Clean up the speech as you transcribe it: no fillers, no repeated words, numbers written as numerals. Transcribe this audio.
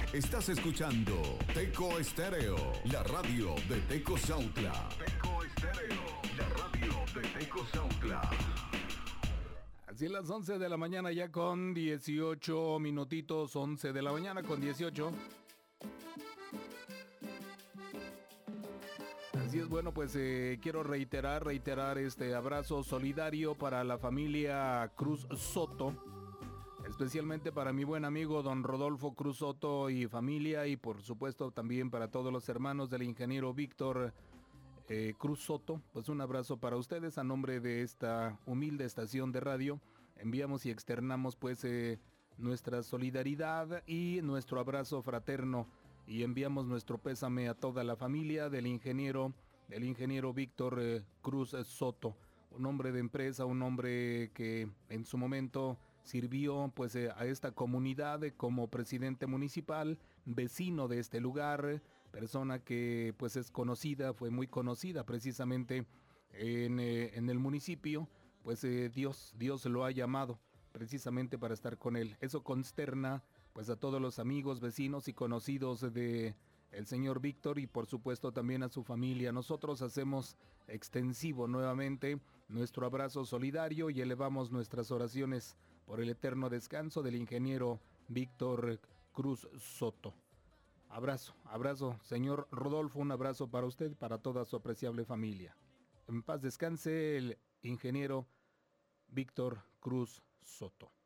Estás escuchando Teco Estéreo, la radio de Tecozautla. Teco Estéreo, la radio de Tecozautla. Así es, las 11 de la mañana ya con 18 minutitos, 11 de la mañana con 18. Así es, bueno, pues quiero reiterar este abrazo solidario para la familia Cruz Soto, especialmente para mi buen amigo don Rodolfo Cruz Soto y familia, y por supuesto también para todos los hermanos del ingeniero Víctor Cruz Soto. Pues un abrazo para ustedes a nombre de esta humilde estación de radio. Enviamos y externamos pues nuestra solidaridad y nuestro abrazo fraterno, y enviamos nuestro pésame a toda la familia del ingeniero Víctor Cruz Soto, un hombre de empresa, un hombre que en su momento sirvió pues a esta comunidad como presidente municipal, vecino de este lugar, persona que pues es conocida, fue muy conocida precisamente en el municipio. Pues Dios lo ha llamado precisamente para estar con él. Eso consterna pues a todos los amigos, vecinos y conocidos de el señor Víctor, y por supuesto también a su familia. Nosotros hacemos extensivo nuevamente nuestro abrazo solidario y elevamos nuestras oraciones por el eterno descanso del ingeniero Víctor Cruz Soto. Abrazo, señor Rodolfo, un abrazo para usted, para toda su apreciable familia. En paz descanse el ingeniero Víctor Cruz Soto.